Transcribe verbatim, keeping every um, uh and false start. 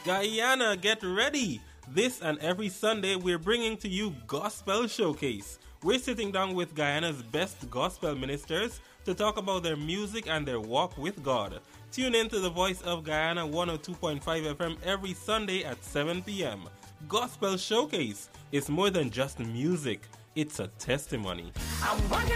Guyana, get ready! This and every Sunday we're bringing to you Gospel Showcase. We're sitting down with Guyana's best gospel ministers to talk about their music and their walk with God. Tune in to the Voice of Guyana one oh two point five F M every Sunday at seven p.m. Gospel Showcase is more than just music. It's a testimony.